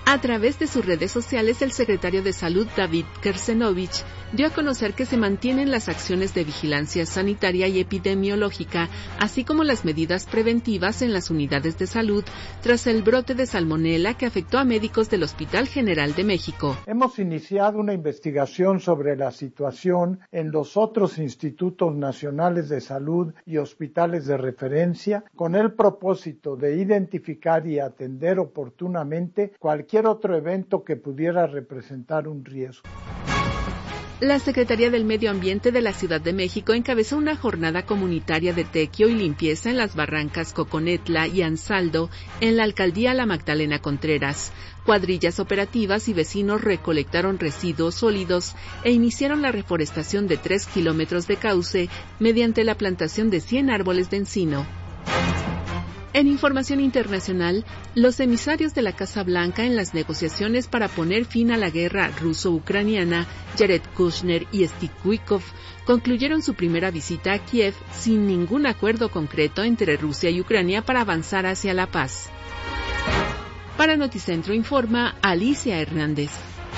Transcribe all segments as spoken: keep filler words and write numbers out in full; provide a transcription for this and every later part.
A través de sus redes sociales, el secretario de Salud, David Kersenovich, dio a conocer que se mantienen las acciones de vigilancia sanitaria y epidemiológica, así como las medidas preventivas en las unidades de salud, tras el brote de salmonela que afectó a médicos del Hospital General de México. Hemos iniciado una investigación sobre la situación en los otros institutos nacionales de salud y hospitales de referencia, con el propósito de identificar y atender oportunamente cualquier otro evento que pudiera representar un riesgo. La Secretaría del Medio Ambiente de la Ciudad de México encabezó una jornada comunitaria de tequio y limpieza en las barrancas Coconetla y Ansaldo, en la alcaldía La Magdalena Contreras. Cuadrillas operativas y vecinos recolectaron residuos sólidos e iniciaron la reforestación de tres kilómetros de cauce mediante la plantación de cien árboles de encino. En información internacional, los emisarios de la Casa Blanca en las negociaciones para poner fin a la guerra ruso-ucraniana, Jared Kushner y Steve Witkoff, concluyeron su primera visita a Kiev sin ningún acuerdo concreto entre Rusia y Ucrania para avanzar hacia la paz. Para Noticentro informa Alicia Hernández.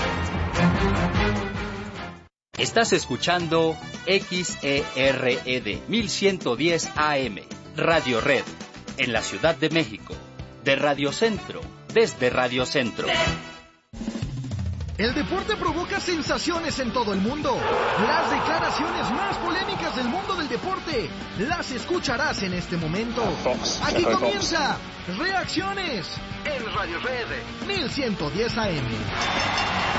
Estás escuchando X E R E D mil ciento diez A M, Radio Red. En la Ciudad de México, de Radio Centro, desde Radio Centro. El deporte provoca sensaciones en todo el mundo. Las declaraciones más polémicas del mundo del deporte las escucharás en este momento. Aquí comienza Reacciones en Radio Red mil ciento diez A M.